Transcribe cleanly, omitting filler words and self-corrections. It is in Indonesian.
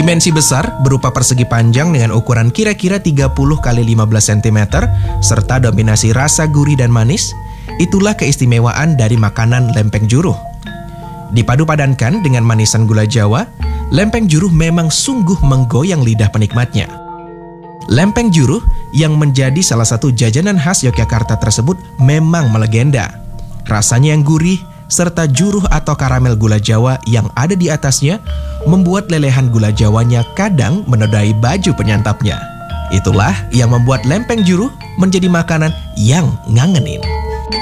Dimensi besar berupa persegi panjang dengan ukuran kira-kira 30 kali 15 cm serta dominasi rasa gurih dan manis, itulah keistimewaan dari makanan lempeng juruh. Dipadu-padankan dengan manisan gula Jawa, lempeng juruh memang sungguh menggoyang lidah penikmatnya. Lempeng juruh yang menjadi salah satu jajanan khas Yogyakarta tersebut memang melegenda. Rasanya yang gurih, serta juruh atau karamel gula Jawa yang ada di atasnya membuat lelehan gula Jawanya kadang menodai baju penyantapnya. Itulah yang membuat lempeng juruh menjadi makanan yang ngangenin.